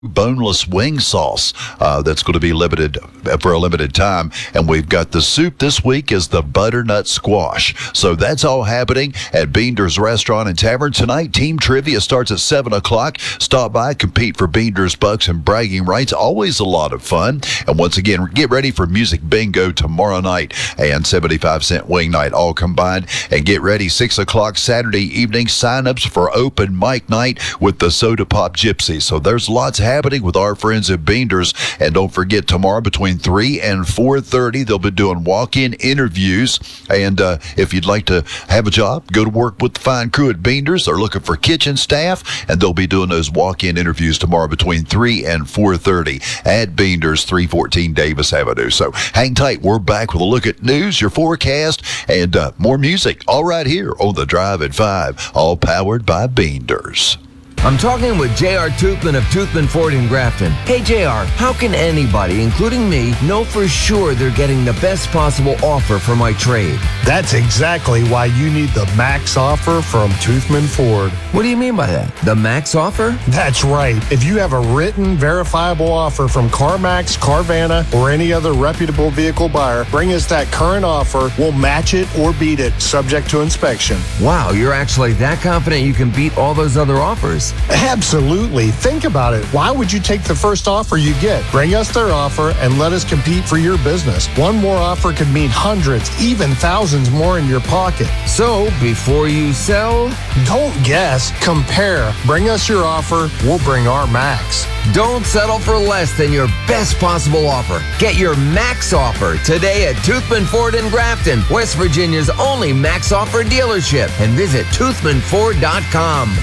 boneless wing sauce that's going to be limited for a limited time. And we've got the soup this week is the butternut squash. So that's all happening at Beender's Restaurant and Tavern tonight. Team trivia starts at 7 o'clock. Stop by, compete for Beender's bucks and bragging rights. Always a lot of fun. And once again, get ready for music bingo tomorrow night and 75-cent wing night all combined. And get ready, 6 o'clock Saturday evening, sign-ups for open mic night with the Soda Pop Gypsy. So there's lots happening with our friends at Beender's. And don't forget, tomorrow between 3 and 4:30, they'll be doing walk-in interviews. And if you'd like to have a job, go to work with the fine crew at Beender's. They're looking for kitchen staff, and they'll be doing those walk-in interviews tomorrow between 3 and 4:30 at Beender's, 314 Davis Avenue. So hang tight. We're back with a look at news, your forecast, and more music, all right here on The Drive at 5, all powered by Beender's. I'm talking with J.R. Toothman of Toothman Ford in Grafton. Hey, J.R., how can anybody, including me, know for sure they're getting the best possible offer for my trade? That's exactly why you need the max offer from Toothman Ford. What do you mean by that? The max offer? That's right. If you have a written, verifiable offer from CarMax, Carvana, or any other reputable vehicle buyer, bring us that current offer. We'll match it or beat it, subject to inspection. Wow, you're actually that confident you can beat all those other offers? Absolutely. Think about it. Why would you take the first offer you get? Bring us their offer and let us compete for your business. One more offer could mean hundreds, even thousands more in your pocket. So, before you sell, don't guess. Compare. Bring us your offer. We'll bring our max. Don't settle for less than your best possible offer. Get your max offer today at Toothman Ford in Grafton, West Virginia's only max offer dealership. And visit toothmanford.com.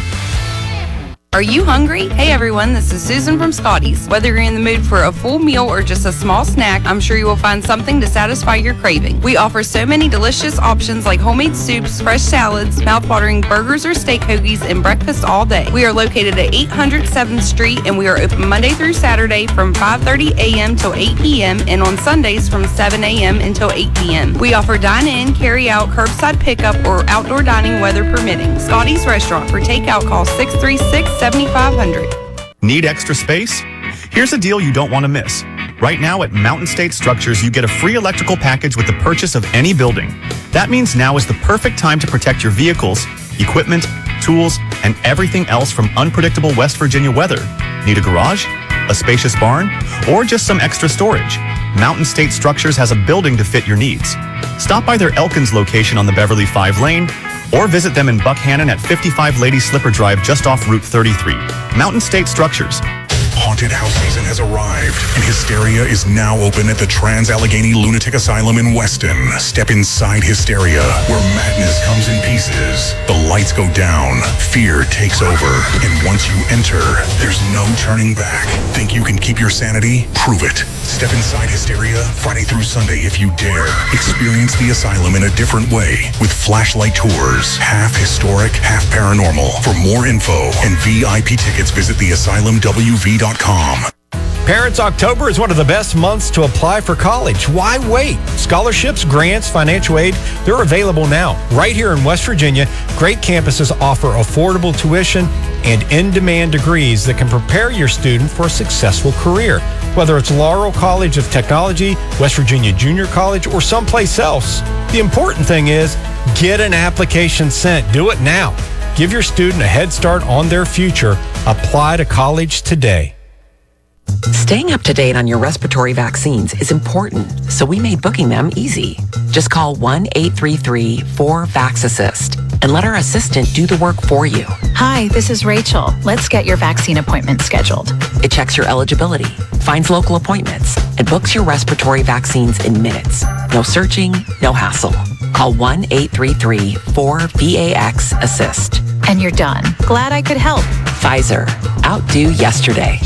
Are you hungry? Hey everyone, this is Susan from Scotty's. Whether you're in the mood for a full meal or just a small snack, I'm sure you will find something to satisfy your craving. We offer so many delicious options like homemade soups, fresh salads, mouth-watering burgers or steak hoagies, and breakfast all day. We are located at 800 7th Street, and we are open Monday through Saturday from 5:30 a.m. till 8 p.m. and on Sundays from 7 a.m. until 8 p.m. We offer dine-in, carry-out, curbside pickup, or outdoor dining weather permitting. Scotty's Restaurant. For takeout, call 636-7500. Need extra space? Here's a deal you don't want to miss. Right now at Mountain State Structures, you get a free electrical package with the purchase of any building. That means now is the perfect time to protect your vehicles, equipment, tools, and everything else from unpredictable West Virginia weather. Need a garage, a spacious barn, or just some extra storage? Mountain State Structures has a building to fit your needs. Stop by their Elkins location on the Beverly 5 lane, or visit them in Buckhannon at 55 Lady Slipper Drive just off Route 33. Mountain State Structures. Haunted house season has arrived, and Hysteria is now open at the Trans-Allegheny Lunatic Asylum in Weston. Step inside Hysteria, where madness comes in pieces. The lights go down, fear takes over, and once you enter, there's no turning back. Think you can keep your sanity? Prove it. Step inside Hysteria Friday through Sunday if you dare. Experience the asylum in a different way with flashlight tours, half historic, half paranormal. For more info and VIP tickets, visit theasylumwv.com. Parents, October is one of the best months to apply for college. Why wait? Scholarships, grants, financial aid, they're available now. Right here in West Virginia, great campuses offer affordable tuition and in-demand degrees that can prepare your student for a successful career. Whether it's Laurel College of Technology, West Virginia Junior College, or someplace else, the important thing is get an application sent. Do it now. Give your student a head start on their future. Apply to college today. Staying up to date on your respiratory vaccines is important, so we made booking them easy. Just call 1-833-4-VAX-ASSIST and let our assistant do the work for you. Hi, this is Rachel. Let's get your vaccine appointment scheduled. It checks your eligibility, finds local appointments, and books your respiratory vaccines in minutes. No searching, no hassle. Call 1-833-4-VAX-ASSIST. And you're done. Glad I could help. Pfizer. Outdo yesterday.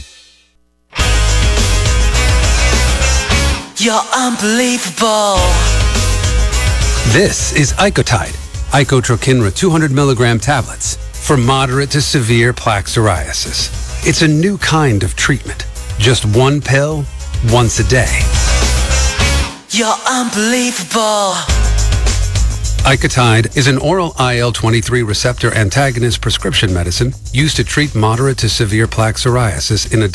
You're unbelievable. This is Icotide, Icotrokinra 200 milligram tablets for moderate to severe plaque psoriasis. It's a new kind of treatment. Just one pill, once a day. You're unbelievable. Icotide is an oral IL-23 receptor antagonist prescription medicine used to treat moderate to severe plaque psoriasis in